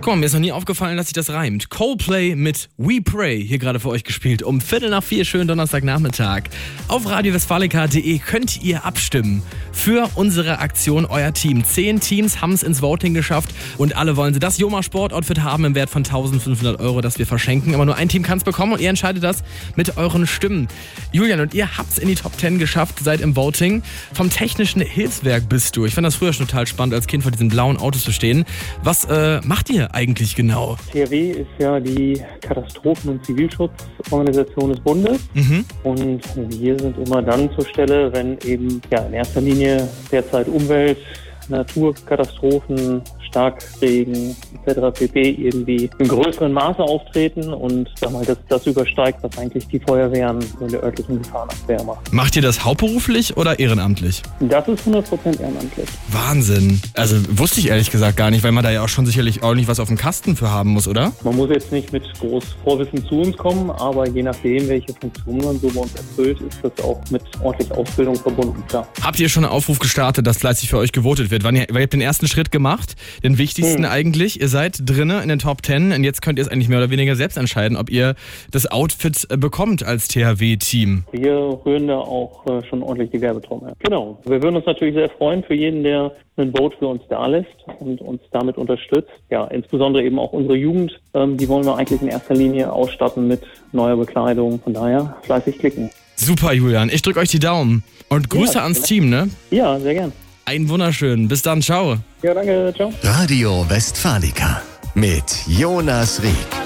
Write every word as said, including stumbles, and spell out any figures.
Komm, mir ist noch nie aufgefallen, dass sich das reimt. Coldplay mit We Pray, hier gerade für euch gespielt. Um Viertel nach vier, schönen Donnerstagnachmittag. Auf radio westfalica punkt de könnt ihr abstimmen für unsere Aktion Euer Team. Zehn Teams haben es ins Voting geschafft und alle wollen sie das Joma Sportoutfit haben im Wert von eintausendfünfhundert Euro, das wir verschenken. Aber nur ein Team kann es bekommen und ihr entscheidet das mit euren Stimmen. Julian, und ihr habt es in die Top Ten geschafft, seid im Voting. Vom Technischen Hilfswerk bist du. Ich fand das früher schon total spannend, als Kind vor diesen blauen Autos zu stehen. Was äh, macht ihr eigentlich genau? T H W ist ja die Katastrophen- und Zivilschutzorganisation des Bundes. Mhm. Und wir sind immer dann zur Stelle, wenn eben ja in erster Linie derzeit Umwelt, Naturkatastrophen, Starkregen et cetera pp. Irgendwie in größeren Maße auftreten und sag mal, das, das übersteigt, was eigentlich die Feuerwehren in der örtlichen Gefahrenabwehr machen. Macht ihr das hauptberuflich oder ehrenamtlich? Das ist hundert Prozent ehrenamtlich. Wahnsinn. Also wusste ich ehrlich gesagt gar nicht, weil man da ja auch schon sicherlich auch nicht was auf dem Kasten für haben muss, oder? Man muss jetzt nicht mit groß Vorwissen zu uns kommen, aber je nachdem, welche Funktion man so bei uns erfüllt, ist das auch mit ordentlich Ausbildung verbunden, klar. Habt ihr schon einen Aufruf gestartet, dass fleißig für euch gewotet wird? Wann ihr, weil ihr habt den ersten Schritt gemacht, den wichtigsten hm. eigentlich. Ihr seid drinne in den Top Ten und jetzt könnt ihr es eigentlich mehr oder weniger selbst entscheiden, ob ihr das Outfit bekommt als T H W-Team. Wir rühren da auch äh, schon ordentlich die Werbetrommel. Genau. Wir würden uns natürlich sehr freuen für jeden, der ein Vote für uns da lässt und uns damit unterstützt. Ja, insbesondere eben auch unsere Jugend. Ähm, die wollen wir eigentlich in erster Linie ausstatten mit neuer Bekleidung. Von daher fleißig klicken. Super, Julian. Ich drücke euch die Daumen. Und Grüße ja, ans Team, ne? Ja, sehr gern. Einen wunderschönen. Bis dann. Ciao. Ja, danke. Ciao. Radio Westfalica mit Jonas Rieck.